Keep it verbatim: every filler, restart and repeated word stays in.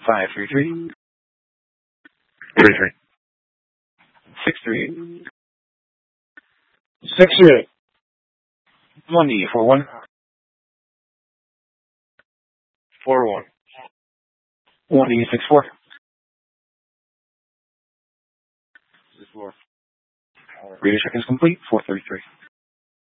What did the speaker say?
five three three. Three three. Six three. Six three. One E four one. Four one. One E six four. Six four. Radio check is complete. Four thirty three.